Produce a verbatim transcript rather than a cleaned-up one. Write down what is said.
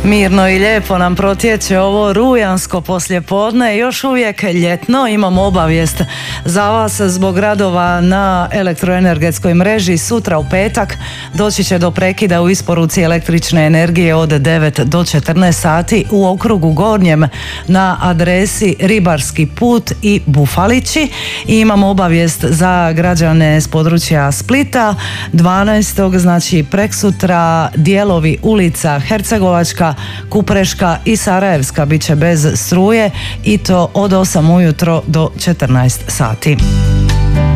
Mirno i lijepo nam protječe ovo rujansko poslijepodne, još uvijek ljetno. Imamo obavijest za vas zbog radova na elektroenergetskoj mreži. Sutra u petak doći će do prekida u isporuci električne energije od devet do četrnaest sati u okrugu Gornjem na adresi Ribarski put i Bufalići. I imamo obavijest za građane s područja Splita. dvanaestog znači preksutra dijelovi ulica Hercegovačka, Kupreška i Sarajevska bit će bez struje i to od osam ujutro do četrnaest sati.